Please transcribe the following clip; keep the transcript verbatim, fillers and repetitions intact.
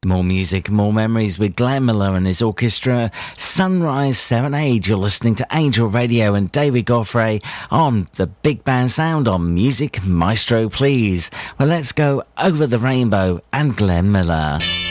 More music, more memories with Glenn Miller and his orchestra. Sunrise Serenade. You're listening to Angel Radio and David Goffrey on the Big Band Sound on Music Maestro, please. Well, let's go over the rainbow and Glenn Miller.